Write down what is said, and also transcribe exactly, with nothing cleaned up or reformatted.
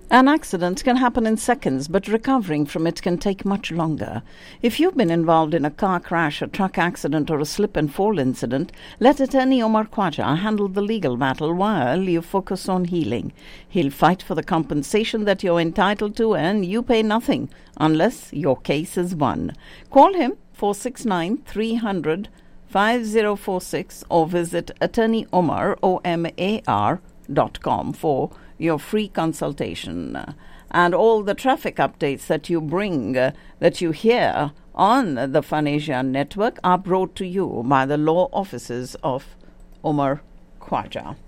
An accident can happen in seconds, but recovering from it can take much longer. If you've been involved in a car crash, a truck accident, or a slip and fall incident, let attorney Omar Khwaja handle the legal battle while you focus on healing. He'll fight for the compensation that you're entitled to, and you pay nothing unless your case is won. Call him four six nine, three hundred, five zero four six or visit attorney omar, O M A R, dot com for your free consultation. And all the traffic updates that you bring, uh, that you hear on the Fun Asia network are brought to you by the law offices of Omar Khwaja.